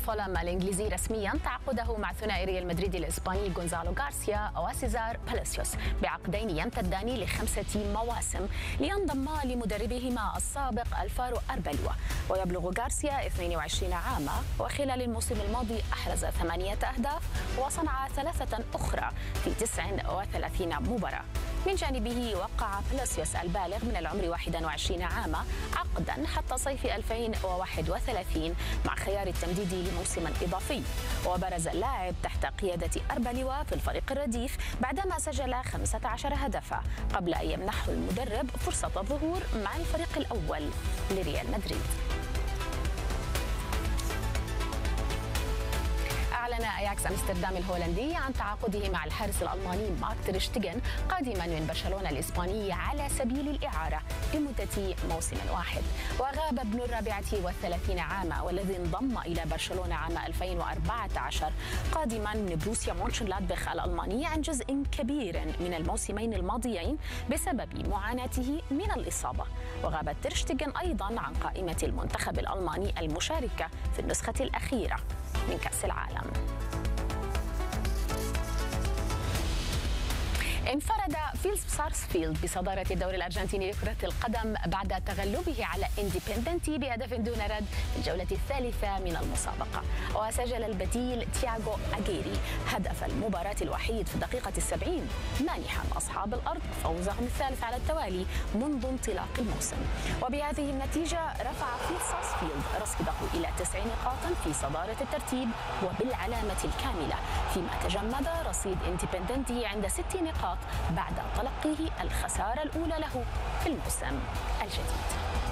فولام الإنجليزي رسميا تعاقده مع ثنائي ريال مدريد الإسباني غونزالو غارسيا وسيزار باليسيوس بعقدين يمتدان ل5 مواسم لينضم لمدربهما السابق الفارو أربلوا. ويبلغ غارسيا 22 عاما، وخلال الموسم الماضي أحرز 8 أهداف وصنع 3 أخرى في 39 مباراة. من جانبه وقع باليسيوس البالغ من العمر 21 عاما عقدا حتى صيف 2031 مع خيار التمديد لموسم إضافي. وبرز اللاعب تحت قيادة أربلوا في الفريق الرديف بعدما سجل 15 هدفا قبل أن يمنحه المدرب فرصة الظهور مع الفريق الأول لريال مدريد. أعلن أياكس أمستردام الهولندي عن تعاقده مع الحارس الألماني مارك تير شتيغن قادما من برشلونة الإسباني على سبيل الإعارة لمدة موسم واحد. وغاب ابن 34 عاما والذي انضم إلى برشلونة عام 2014 قادما من بروسيا مونشنلادباخ الألماني عن جزء كبير من الموسمين الماضيين بسبب معاناته من الإصابة. وغاب تير شتيغن أيضا عن قائمة المنتخب الألماني المشاركة في النسخة الأخيرة من كأس العالم. انفرد فيلز سارسفيلد بصدارة الدوري الأرجنتيني لكرة القدم بعد تغلبه على إنديبندنتي بهدف دون رد في الجولة الثالثة من المسابقة. وسجل البديل تياغو أجيري هدف المباراة الوحيد في الدقيقة 70 مانحا أصحاب الأرض فوزهم الثالث على التوالي منذ انطلاق الموسم. وبهذه النتيجة رفع فيلز سارسفيلد رصيده إلى 9 نقاط في صدارة الترتيب وبالعلامة الكاملة، فيما تجمد رصيد إنديبندنتي عند 6 نقاط بعد تلقيه الخسارة الأولى له في الموسم الجديد.